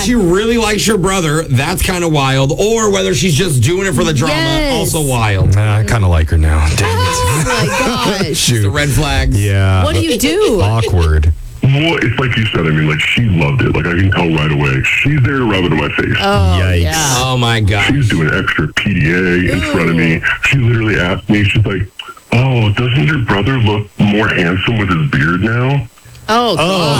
she really likes your brother, that's kind of wild. Or whether she's just doing it for the drama, also wild. I kind of like her now. Dang it. Oh my gosh. Shoot. The red flags. Yeah. What do you do? Awkward. Well, it's like you said. I mean, like, she loved it. Like, I can tell right away. She's there to rub it in my face. Oh, Yikes. yeah. Oh my God. She's doing extra PDA in front of me. She literally asked me, she's like, oh, doesn't your brother look more handsome with his beard now? Oh, God.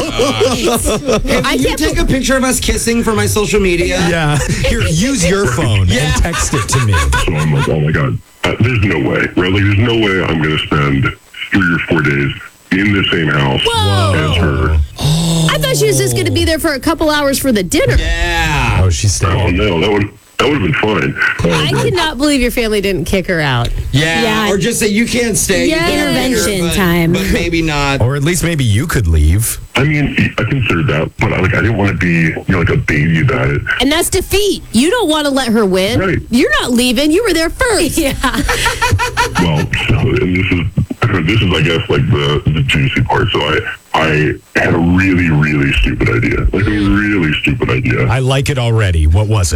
Can you take a picture of us kissing for my social media? Yeah. Here, use your phone and text it to me. So I'm like, oh my God, there's no way. Right? Like, there's no way I'm going to spend 3 or 4 days in the same house as her. I thought she was just going to be there for a couple hours for the dinner. Yeah. Oh, she's Oh staying. no, that would have been fine. I cannot believe your family didn't kick her out. Yeah. Or just say you can't stay. You Yeah. can be here, Intervention time. But maybe not. Or at least maybe you could leave. I mean, I considered that, but I didn't want to be, like a baby about it. And that's defeat. You don't want to let her win. Right. You're not leaving. You were there first. Yeah. Well, so, and this is, I guess, like the juicy part. So I had a really, really stupid idea. Like a really stupid idea. I like it already. What was it?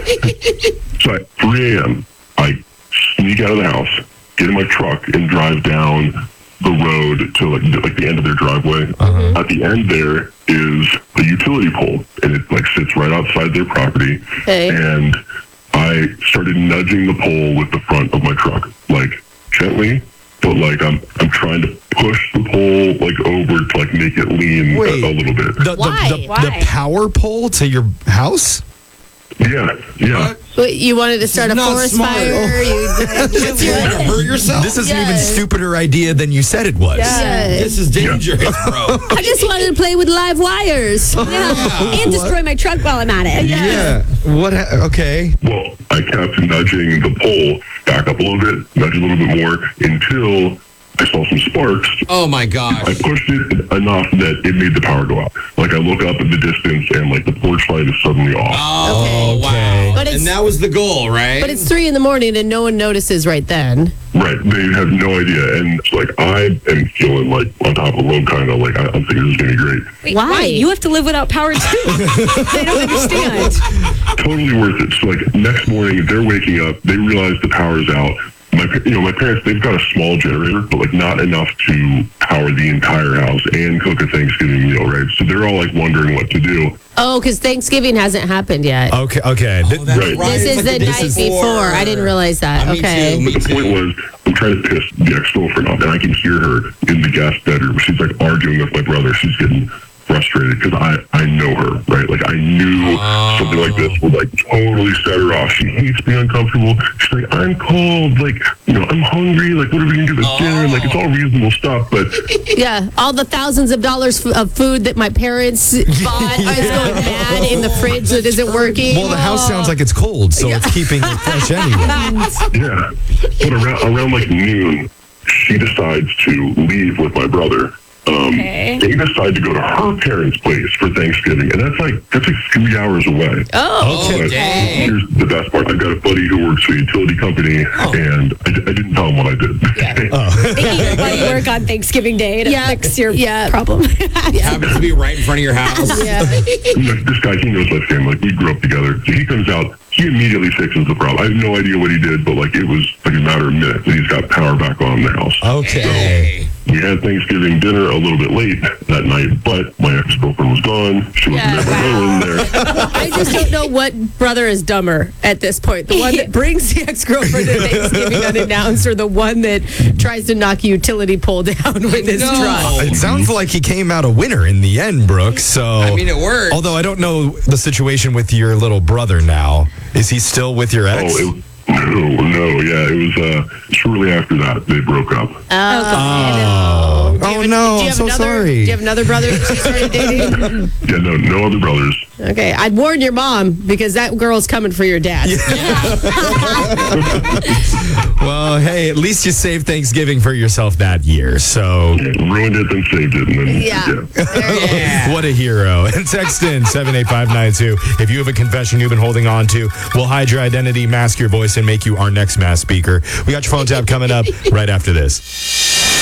So at 3 a.m., I sneak out of the house, get in my truck, and drive down the road to like the end of their driveway. At the end there is a utility pole, and it like sits right outside their property. Okay. And I started nudging the pole with the front of my truck, like gently, but like I'm trying to push the pole like over to like make it lean a little bit. Why? The power pole to your house? Yeah. Wait, you wanted to start a Not forest smart. fire? You It's going to hurt yourself. This is an even Yes. stupider idea than you said it was. This is dangerous, bro. I just wanted to play with live wires. And destroy my truck while I'm at it. Yeah. What? Okay. Well, I kept nudging the pole back up a little bit, nudge a little bit more until I saw some sparks. Oh my I gosh. pushed it enough that it made the power go out. Like I look up in the distance and like the porch light is suddenly off. Oh, wow. But it's- And that was the goal, right? But it's 3 a.m. and no one notices right then. Right. They have no idea. And it's like I am feeling like on top of the world kind of like I'm thinking this is going to be great. Wait, Why? You have to live without power too. They don't understand. Totally worth it. So like next morning they're waking up, they realize the power's out. My parents, they've got a small generator, but like not enough to power the entire house and cook a Thanksgiving meal, right? So they're all like wondering what to do. Oh, because Thanksgiving hasn't happened yet. Okay. That's Right. right. This It's is like the night before. I didn't realize that. Me Okay. too, me The point too. was, I'm trying to piss the ex-girlfriend off, and I can hear her in the guest bedroom. She's like arguing with my brother. She's getting frustrated because I know her, right? Like I knew something like this would like totally set her off. She hates being uncomfortable. She's like, I'm cold, like, I'm hungry, like what are we gonna do with dinner? Like it's all reasonable stuff, but Yeah, all the thousands of dollars of food that my parents bought is going bad in the fridge that isn't working. Well, the house sounds like it's cold, so it's keeping it fresh anyway. yeah. But around like noon, she decides to leave with my brother. Okay. They decide to go to her parents' place for Thanksgiving, and that's like 3 hours away. Oh, But dang. here's the best part. I've got a buddy who works for a utility company, and I didn't tell him what I did. Like work on Thanksgiving Day to Yeah. fix your Yeah. problem. Happens to be right in front of your house. yeah. This guy, he knows my family. Like, we grew up together. So he comes out, he immediately fixes the problem. I have no idea what he did, but like it was like a matter of minutes, and he's got power back on in the house. Okay. We had Thanksgiving dinner a little bit late that night, but my ex-girlfriend was gone. She was never in there. I just don't know what brother is dumber at this point. The one that brings the ex-girlfriend to Thanksgiving unannounced or the one that tries to knock a utility pole down with his truck. It sounds like he came out a winner in the end, Brooke. So I mean, it worked. Although I don't know the situation with your little brother now. Is he still with your ex? No, yeah, it was shortly after that they broke up. Oh no! I'm so sorry. Do you have another brother that she started dating? Yeah, no other brothers. Okay, I'd warn your mom because that girl's coming for your dad. Well, hey, at least you saved Thanksgiving for yourself that year. So Ruined it, then saved it, and then Yeah. what a hero. And text in 78592 if you have a confession you've been holding on to. We'll hide your identity, mask your voice, and make you our next mass speaker. We got your phone tap coming up right after this.